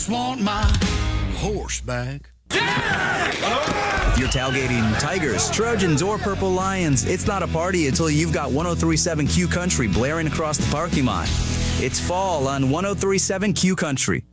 Want my horse back. If you're tailgating Tigers, Trojans, or Purple Lions, it's not a party until you've got 103.7 Q Country blaring across the parking lot. It's fall on 103.7 Q Country.